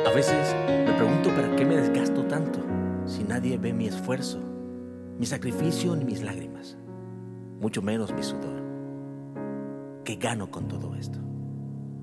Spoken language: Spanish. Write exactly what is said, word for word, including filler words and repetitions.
A veces me pregunto para qué me desgasto tanto si nadie ve mi esfuerzo, mi sacrificio ni mis lágrimas, mucho menos mi sudor. ¿Qué gano con todo esto?